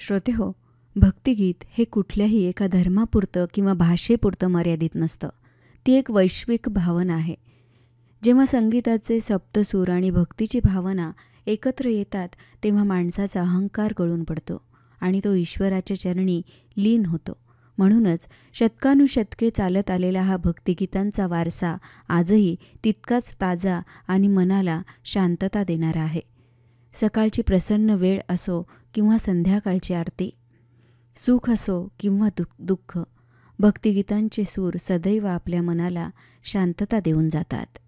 श्रोतेहो, भक्तिगीत हे कुठल्याही एका धर्मापुरतं किंवा भाषेपुरतं मर्यादित नसतं. ती एक वैश्विक भावना आहे. जेव्हा संगीताचे सप्तसूर आणि भक्तीची भावना एकत्र येतात तेव्हा माणसाचा अहंकार गळून पडतो आणि तो ईश्वराच्या चरणी लीन होतो. म्हणूनच शतकानुशतके चालत आलेला हा भक्तिगीतांचा वारसा आजही तितकाच ताजा आणि मनाला शांतता देणारा आहे. सकाळची प्रसन्न वेळ असो किंवा संध्याकाळची आरती, सुख असो किंवा दुःख, भक्तिगीतांचे सूर सदैव आपल्या मनाला शांतता देऊन जातात.